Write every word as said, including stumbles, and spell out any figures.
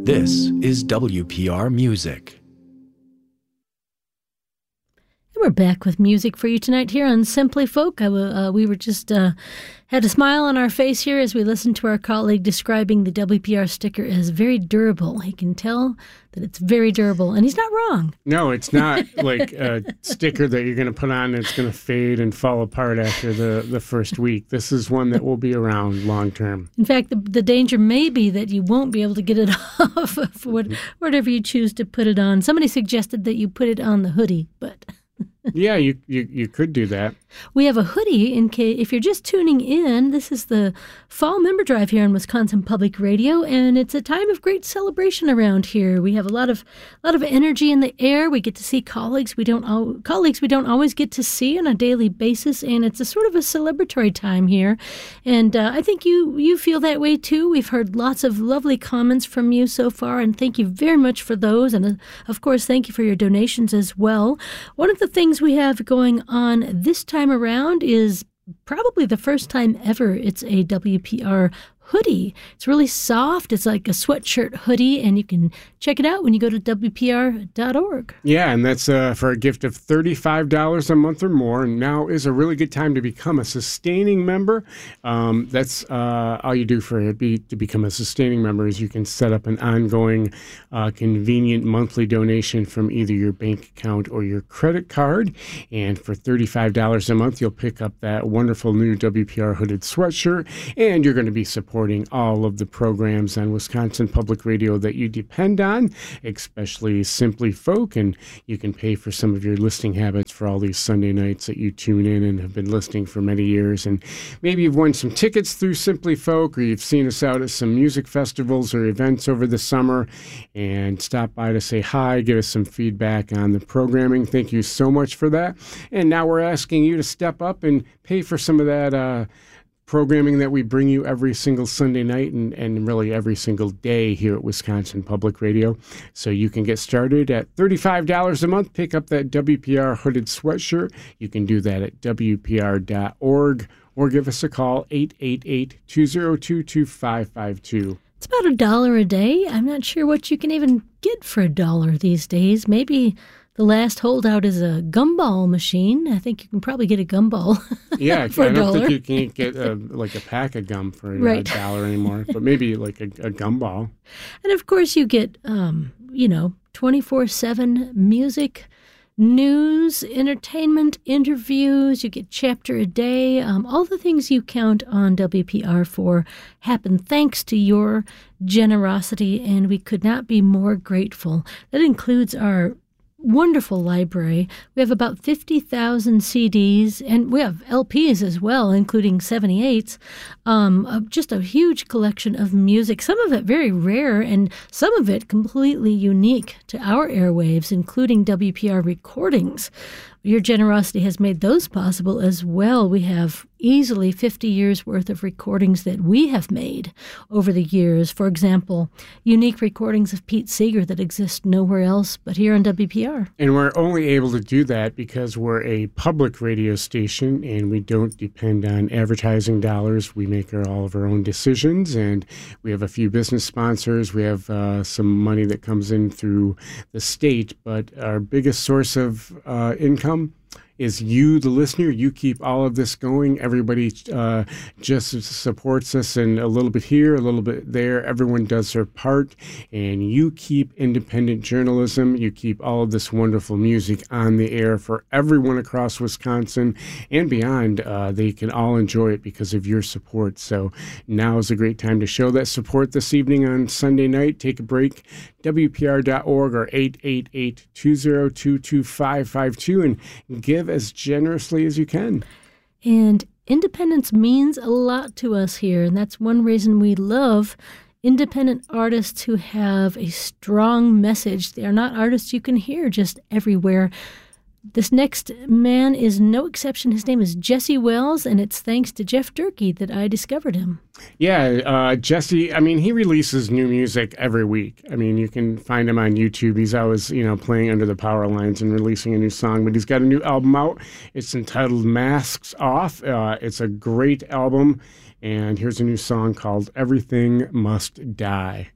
This is W P R Music. We're back with music for you tonight here on Simply Folk. I, uh, we were just uh, had a smile on our face here as we listened to our colleague describing the W P R sticker as very durable. He can tell that it's very durable, and he's not wrong. No, it's not like a sticker that you're going to put on and it's going to fade and fall apart after the, the first week. This is one that will be around long term. In fact, the, the danger may be that you won't be able to get it off of what, whatever you choose to put it on. Somebody suggested that you put it on the hoodie, but... Yeah, you, you you could do that. We have a hoodie in case, if you're just tuning in, this is the Fall Member Drive here on Wisconsin Public Radio, and it's a time of great celebration around here. We have a lot of a lot of energy in the air. We get to see colleagues we don't al- colleagues we don't always get to see on a daily basis, and it's a sort of a celebratory time here. And uh, I think you you feel that way too. We've heard lots of lovely comments from you so far, and thank you very much for those. And uh, of course, thank you for your donations as well. One of the things we have going on this time around is probably the first time ever it's a W P R hoodie. It's really soft. It's like a sweatshirt hoodie, and you can check it out when you go to W P R dot org. Yeah, and that's uh, for a gift of thirty-five dollars a month or more. And now is a really good time to become a sustaining member. Um, that's uh, all you do for it be, to become a sustaining member is you can set up an ongoing, uh, convenient monthly donation from either your bank account or your credit card. And for thirty-five dollars a month, you'll pick up that wonderful new W P R hooded sweatshirt, and you're going to be supporting all of the programs on Wisconsin Public Radio that you depend on, especially Simply Folk, and you can pay for some of your listening habits for all these Sunday nights that you tune in and have been listening for many years. And maybe you've won some tickets through Simply Folk, or you've seen us out at some music festivals or events over the summer and stop by to say hi, give us some feedback on the programming. Thank you so much for that. And now we're asking you to step up and pay for some of that uh, programming that we bring you every single Sunday night and, and really every single day here at Wisconsin Public Radio. So you can get started at thirty-five dollars a month, pick up that W P R hooded sweatshirt. You can do that at W P R dot org or give us a call, eight eight eight, two oh two, two five five two. It's about a dollar a day. I'm not sure what you can even get for a dollar these days. Maybe the last holdout is a gumball machine. I think you can probably get a gumball yeah, for I a don't dollar. think you can't get a, like a pack of gum for Right. a dollar anymore, but maybe like a, a gumball. And of course you get, um, you know, twenty-four seven music, news, entertainment, interviews. You get chapter a day. Um, all the things you count on W P R for happen thanks to your generosity, and we could not be more grateful. That includes our wonderful library. We have about fifty thousand C Ds, and we have L Ps as well, including seventy-eights. Um, uh, just a huge collection of music, some of it very rare, and some of it completely unique to our airwaves, including W P R recordings. Your generosity has made those possible as well. We have easily fifty years worth of recordings that we have made over the years. For example, unique recordings of Pete Seeger that exist nowhere else but here on W P R. And we're only able to do that because we're a public radio station and we don't depend on advertising dollars. We make our, all of our own decisions, and we have a few business sponsors. We have uh, some money that comes in through the state, but our biggest source of uh, income is you, the listener. You keep all of this going. Everybody uh, just supports us, and a little bit here, a little bit there. Everyone does their part, and you keep independent journalism. You keep all of this wonderful music on the air for everyone across Wisconsin and beyond. Uh, they can all enjoy it because of your support. So now is a great time to show that support this evening on Sunday night. Take a break. W P R dot org or eight eight eight, two oh two, two five five two and give as generously as you can. And independence means a lot to us here, and that's one reason we love independent artists who have a strong message. They are not artists you can hear just everywhere. This next man is no exception. His name is Jesse Wells, and it's thanks to Jeff Durkee that I discovered him. Yeah, uh, Jesse, I mean, he releases new music every week. I mean, you can find him on YouTube. He's always, you know, playing under the power lines and releasing a new song. But he's got a new album out. It's entitled Masks Off. Uh, it's a great album. And here's a new song called Everything Must Die.